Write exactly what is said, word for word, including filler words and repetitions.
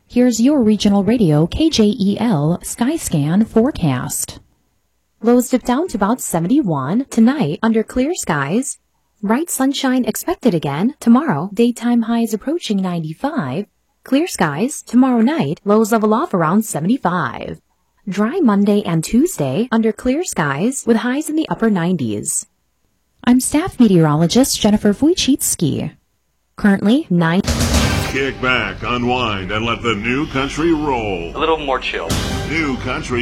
Here's your regional radio K J E L Skyscan forecast. Lows dip down to about seventy-one tonight under clear skies. Bright sunshine expected again tomorrow. Daytime highs approaching ninety-five. Clear skies tomorrow night. Lows level off around seventy-five. Dry Monday and Tuesday under clear skies with highs in the upper nineties. I'm staff meteorologist Jennifer Wojcicki. Currently nine. Kick back, unwind, and let the new country roll. A little more chill. New country.